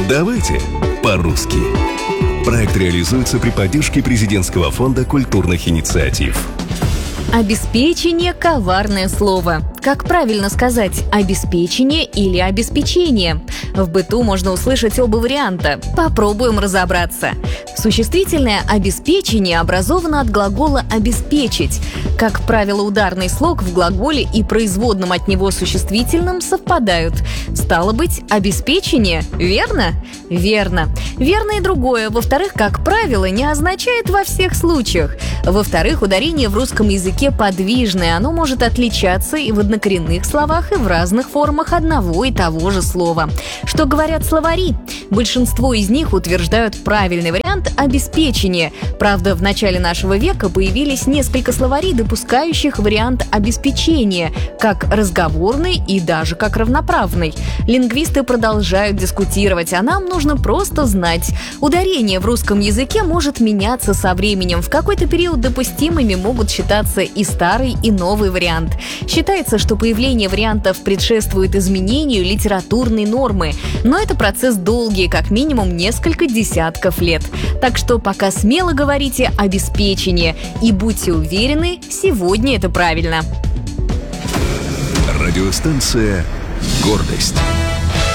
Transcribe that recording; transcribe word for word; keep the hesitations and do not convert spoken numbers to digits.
Давайте по-русски. Проект реализуется при поддержке Президентского фонда культурных инициатив. Обеспечение – коварное слово. Как правильно сказать, обеспечение или обеспечение? В быту можно услышать оба варианта. Попробуем разобраться. Существительное «обеспечение» образовано от глагола «обеспечить». Как правило, ударный слог в глаголе и производном от него существительном совпадают. Стало быть, обеспечение, верно? Верно. Верно и другое. Во-вторых, как правило, не означает во всех случаях. Во-вторых, ударение в русском языке подвижное. Оно может отличаться и в однокоренных словах, и в разных формах одного и того же слова. Что говорят словари? Большинство из них утверждают правильный вариант «обеспечение». Правда, в начале нашего века появились несколько словарей, допускающих вариант «обеспечение» как разговорный и даже как равноправный. Лингвисты продолжают дискутировать, а нам нужно просто знать. Ударение в русском языке может меняться со временем. В какой-то период допустимыми могут считаться и старый, и новый вариант. Считается, что появление вариантов предшествует изменению литературной нормы. Но это процесс долгий, как минимум несколько десятков лет. Так что пока смело говорите «обеспечение» и будьте уверены, сегодня это правильно. Радиостанция «Гордость».